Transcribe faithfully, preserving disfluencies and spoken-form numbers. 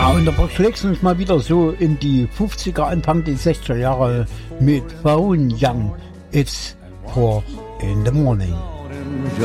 Ja, und da verschlägst du uns mal wieder so in die fünfziger, Anfang die sechziger Jahre mit Phone Young. It's four in the morning.